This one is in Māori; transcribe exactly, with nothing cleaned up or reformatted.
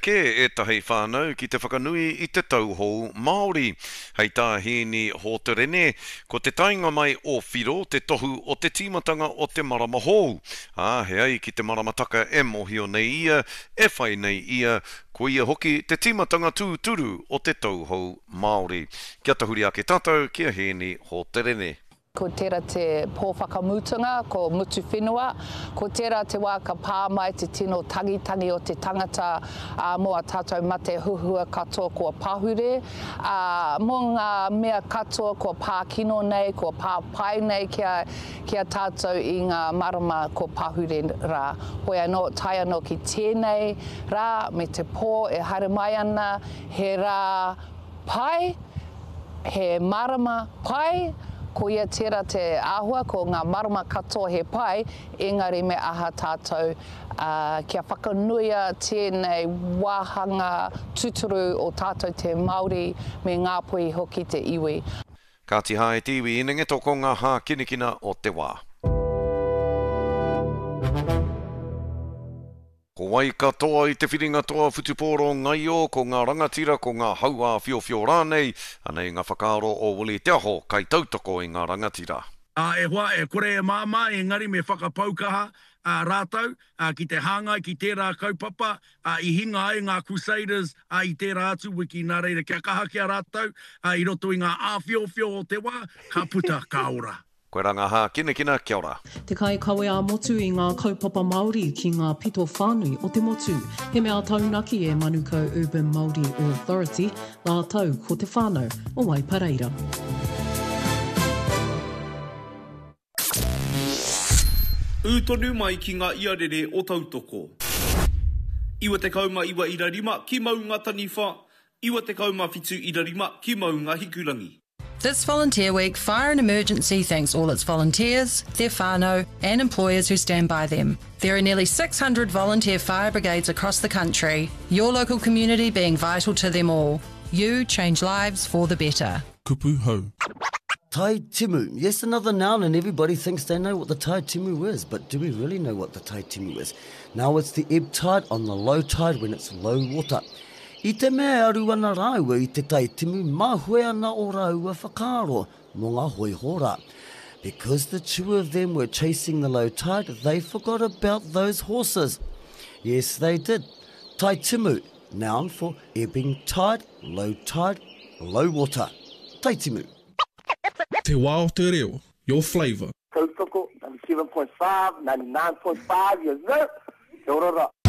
ke e tahi whānau ki te whakanui i te tauhou Māori. Hei tā hini ho te rene, ko te tainga mai o whiro te tohu o te tīmatanga o te marama hou. Ah, heai ki te maramataka e mohio nei ia, e whai nei ia, ko ia hoki te tīmatanga tūturu o te tauhou Māori. Kia tahuri ake tātou, kia hini ho te rene. Ko tērā te pōwhakamutunga, ko mutu whenua, ko tērā te wā ka pā mai te tino tangitangi o te tangata uh, mo a tātou mate huhua katoa kua pahure. Uh, mo ngā mea katoa kua pā kino nei, kua pā pai nei kia, kia tātou i ngā marama ko pahure rā. Hoi anō, tai anō ki tēnei rā, me te pō e haere mai ana, he rā pai, he marama pai, ko ia tērā te āhua, ko ngā marama katoa he pai, engari me aha tātou uh, kia whakanuia tēnei wāhanga tuturu o tātou te Māori me Ngāpuhi hoki te iwi. Ka ti hae te iwi inenge toko ngā hā kinikina o te wā. Ko wai katoa i te whiringa toa whutupōro ngai o ko ngā rangatira ko ngā haua whio whio rānei, anei ngā whakaaro o wuli te aho kai tautoko i ngā rangatira. Uh, e hoa e kore e māma e ngari me whakapaukaha uh, rātau uh, ki te hāngai, ki tērā kaupapa, uh, i hinga ai ngā Crusaders uh, i tērā atu wiki nā reira kia kaha kia rātau, uh, i roto i ngā āwhio whio o te wā, ka puta ka ora. Koe ranga hā kinekina, kia ora. Te kai kawe a motu i ngā kaupapa Māori ki ngā pito whānui o te motu. He mea taunaki e Manukau Urban Māori Authority, ngā tau ko te whānau o Waipareira. Ūtonu mai ki ngā iarere o tautoko. Iwa te kauma iwa irarima ki mau ngā taniwha, iwa te kauma whitu irarima ki mau ngā hikurangi. This Volunteer Week, Fire and Emergency thanks all its volunteers, their whānau and employers who stand by them. There are nearly six hundred volunteer fire brigades across the country, your local community being vital to them all. You change lives for the better. Kupu hau. Tai timu. Yes, another noun, and everybody thinks they know what the tai timu is, but do we really know what the tai timu is? Now it's the ebb tide on the low tide when it's low water. I te mea aru ana rāua i te tai timu, mā hoi ana o rāua whakaro, mō ngā hoi hora. Because the two of them were chasing the low tide, they forgot about those horses. Yes, they did. Tai timu, noun for ebbing tide, low tide, low water. Tai timu. Te wā o te reo, your flavour. Tautoko, ninety-seven point five, ninety-nine point five, yes, no. Te orora.